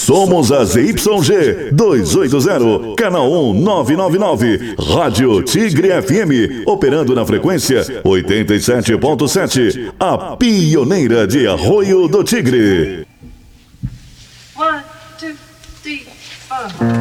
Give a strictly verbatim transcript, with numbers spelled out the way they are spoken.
Somos a Z Y G duzentos e oitenta, canal um nove nove nove, Rádio Tigre F M, operando na frequência oitenta e sete ponto sete, a pioneira de Arroio do Tigre. One, two, three, four.